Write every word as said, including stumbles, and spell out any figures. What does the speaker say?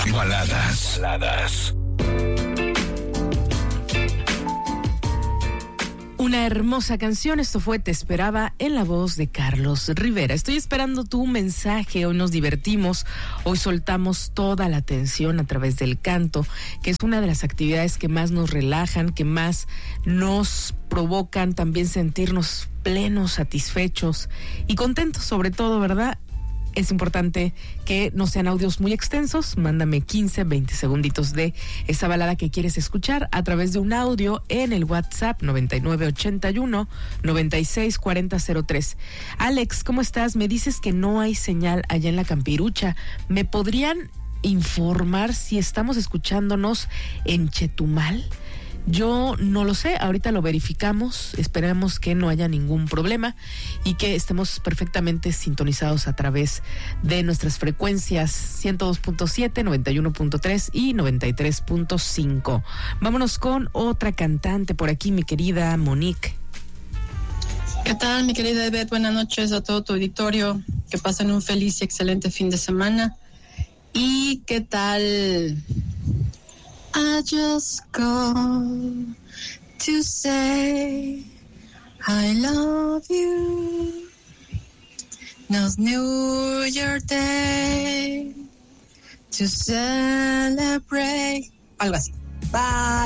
Baladas. Baladas. Una hermosa canción, esto fue Te Esperaba en la voz de Carlos Rivera. Estoy esperando tu mensaje, hoy nos divertimos, hoy soltamos toda la tensión a través del canto, que es una de las actividades que más nos relajan, que más nos provocan también sentirnos plenos, satisfechos y contentos sobre todo, ¿verdad? Es importante que no sean audios muy extensos. Mándame quince, veinte segunditos de esa balada que quieres escuchar a través de un audio en el WhatsApp noventa y nueve ochenta y uno, noventa y seis cuarenta cero tres. Alex, ¿cómo estás? Me dices que no hay señal allá en la Campirucha. ¿Me podrían informar si estamos escuchándonos en Chetumal? Yo no lo sé, ahorita lo verificamos, esperamos que no haya ningún problema y que estemos perfectamente sintonizados a través de nuestras frecuencias ciento dos punto siete, noventa y uno punto tres y noventa y tres punto cinco. Vámonos con otra cantante por aquí, mi querida Monique. ¿Qué tal, mi querida Ivette? Buenas noches a todo tu auditorio, que pasen un feliz y excelente fin de semana. ¿Y qué tal? I just called to say I love you. Now's New Year Day to celebrate. Algo así. Bye.